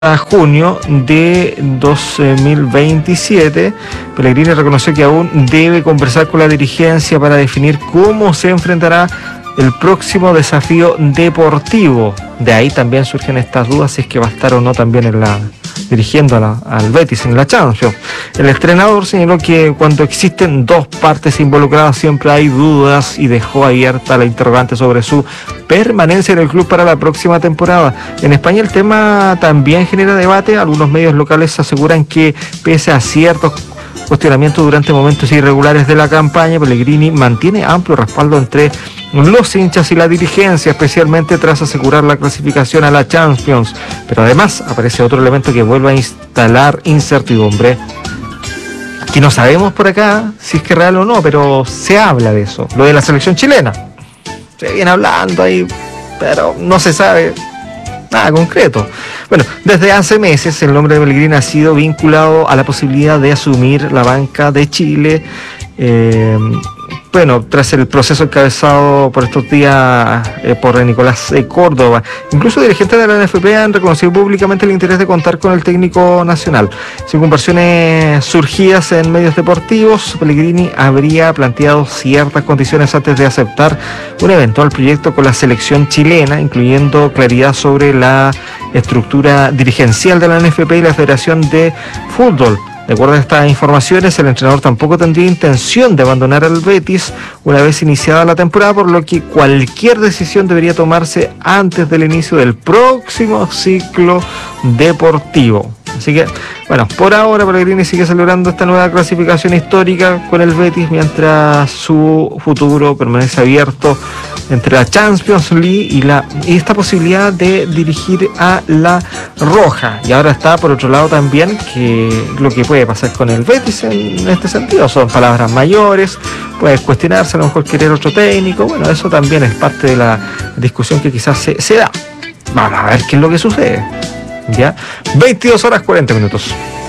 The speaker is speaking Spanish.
a junio de 2027. Pellegrini reconoció que aún debe conversar con la dirigencia para definir cómo se enfrentará el próximo desafío deportivo. De ahí también surgen estas dudas si es que va a estar o no también dirigiendo al Betis en la Champions. El entrenador señaló que cuando existen dos partes involucradas siempre hay dudas y dejó abierta la interrogante sobre su permanencia en el club para la próxima temporada. En España el tema también genera debate. Algunos medios locales aseguran que pese a ciertos cuestionamientos durante momentos irregulares de la campaña, Pellegrini mantiene amplio respaldo entre los hinchas y la dirigencia, especialmente tras asegurar la clasificación a la Champions. Pero además aparece otro elemento que vuelve a instalar incertidumbre, que no sabemos por acá si es que es real o no, pero se habla de eso, lo de la selección chilena. Se viene hablando ahí, pero no se sabe nada concreto. Bueno, desde hace meses el nombre de Pellegrini ha sido vinculado a la posibilidad de asumir la banca de Chile. Bueno, tras el proceso encabezado por estos días por Nicolás Córdoba. Incluso dirigentes de la NFP han reconocido públicamente el interés de contar con el técnico nacional. Según versiones surgidas en medios deportivos, Pellegrini habría planteado ciertas condiciones antes de aceptar un eventual proyecto con la selección chilena, incluyendo claridad sobre la estructura dirigencial de la NFP y la Federación de Fútbol. De acuerdo a estas informaciones, el entrenador tampoco tendría intención de abandonar al Betis una vez iniciada la temporada, por lo que cualquier decisión debería tomarse antes del inicio del próximo ciclo deportivo. Así que, bueno, por ahora Pellegrini sigue celebrando esta nueva clasificación histórica con el Betis, mientras su futuro permanece abierto entre la Champions League y esta posibilidad de dirigir a la Roja. Y ahora está por otro lado también que lo que puede pasar con el Betis en este sentido son palabras mayores, puede cuestionarse a lo mejor querer otro técnico. Bueno, eso también es parte de la discusión que quizás se da. Vamos a ver qué es lo que sucede. ¿Ya? 22 horas 40 minutos.